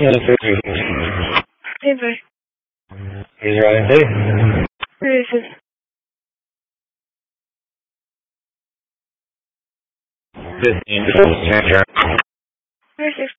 Hey, bye. He's riding too. Where is it? 15. Where's it?